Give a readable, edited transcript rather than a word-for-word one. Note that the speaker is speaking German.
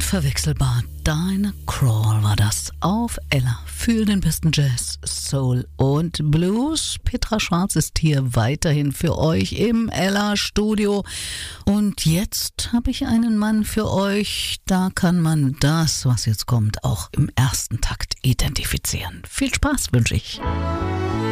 Unverwechselbar. Deine Crawl war das auf Ella für den besten Jazz, Soul und Blues. Petra Schwarz ist hier weiterhin für euch im Ella Studio. Und jetzt habe ich einen Mann für euch. Da kann man das, was jetzt kommt, auch im ersten Takt identifizieren. Viel Spaß wünsche ich.